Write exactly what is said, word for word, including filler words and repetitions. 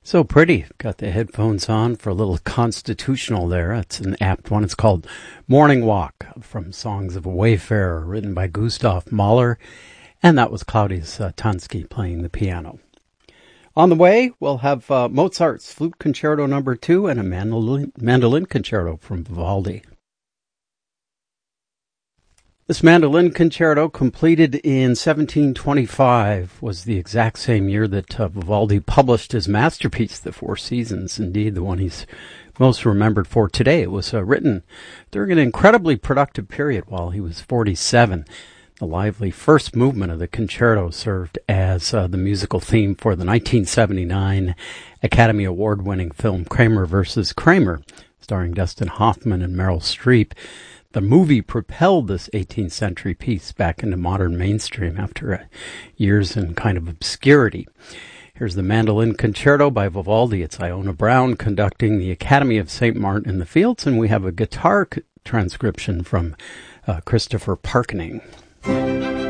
So pretty. Got the headphones on for a little constitutional there. It's an apt one. It's called Morning Walk from Songs of a Wayfarer, written by Gustav Mahler. And that was Claudius uh, Tansky playing the piano. On the way, we'll have uh, Mozart's Flute Concerto number two and a mandolin, mandolin concerto from Vivaldi. This mandolin concerto, completed in seventeen twenty-five, was the exact same year that uh, Vivaldi published his masterpiece, The Four Seasons, indeed the one he's most remembered for today. It was uh, written during an incredibly productive period while he was forty-seven. The lively first movement of the concerto served as uh, the musical theme for the nineteen seventy-nine Academy Award-winning film Kramer versus Kramer, starring Dustin Hoffman and Meryl Streep. The movie propelled this eighteenth century piece back into modern mainstream after uh, years in kind of obscurity. Here's the Mandolin Concerto by Vivaldi. It's Iona Brown conducting the Academy of Saint Martin in the Fields, and we have a guitar c- transcription from uh, Christopher Parkening.